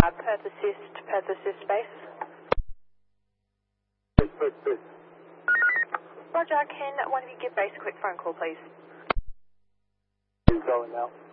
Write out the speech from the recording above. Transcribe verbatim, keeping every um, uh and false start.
Uh, Perth Assist, Perth Assist base. Please, please, please. Roger, can one of you give base a quick phone call, please? He's going now.